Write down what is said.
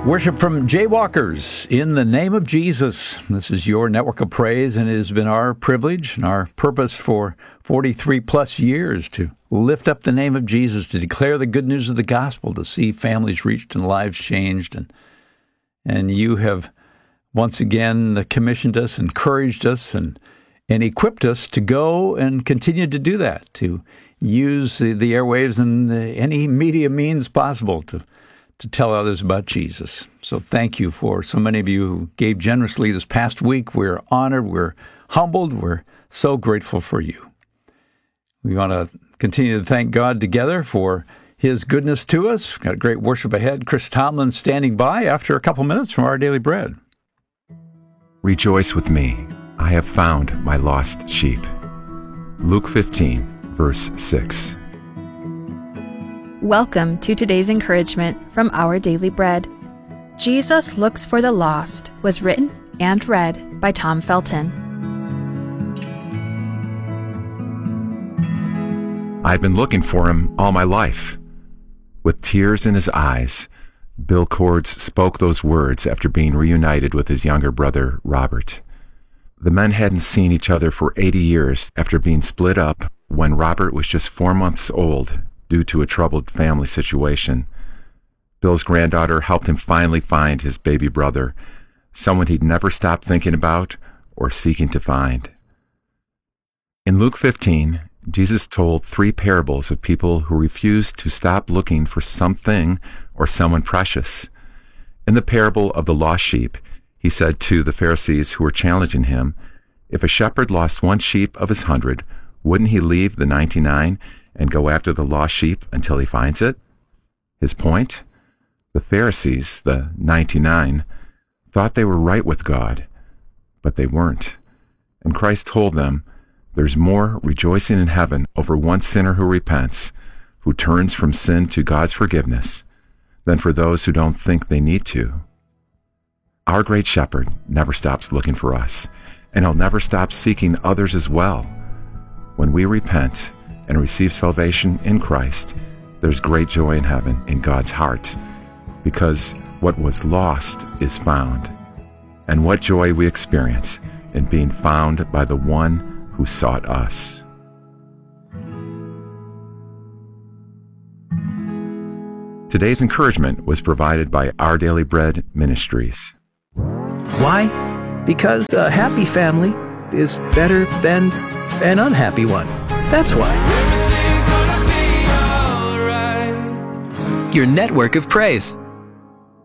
Worship from Jaywalkers, In the Name of Jesus. This is your network of praise, and it has been our privilege and our purpose for 43 plus years to lift up the name of Jesus, to declare the good news of the gospel, to see families reached and lives changed. And you have once again commissioned us, encouraged us, and equipped us to go and continue to do that, to use the airwaves and any media means possible to tell others about Jesus. So thank you for so many of you who gave generously this past week. We're honored, we're humbled, we're so grateful for you. We want to continue to thank God together for His goodness to us. We've got a great worship ahead. Chris Tomlin standing by after a couple minutes from Our Daily Bread. Rejoice with me. I have found my lost sheep. Luke 15, verse 6. Welcome to today's encouragement from Our Daily Bread. Jesus Looks for the Lost was written and read by Tom Felton. I've been looking for him all my life. With tears in his eyes, Bill Cords spoke those words after being reunited with his younger brother, Robert. The men hadn't seen each other for 80 years after being split up when Robert was just 4 months old due to a troubled family situation. Bill's granddaughter helped him finally find his baby brother, someone he'd never stopped thinking about or seeking to find. In Luke 15, Jesus told 3 parables of people who refused to stop looking for something or someone precious. In the parable of the lost sheep, he said to the Pharisees who were challenging him, "If a shepherd lost 1 sheep of his 100, wouldn't he leave the 99 and go after the lost sheep until he finds it?" His point? The Pharisees, the 99, thought they were right with God, but they weren't. And Christ told them, there's more rejoicing in heaven over one sinner who repents, who turns from sin to God's forgiveness, than for those who don't think they need to. Our great shepherd never stops looking for us, and he'll never stop seeking others as well. When we repent and receive salvation in Christ, there's great joy in heaven in God's heart, because what was lost is found. And what joy we experience in being found by the one who sought us. Today's encouragement was provided by Our Daily Bread Ministries. Why? Because a happy family is better than an unhappy one. That's why. Your network of praise.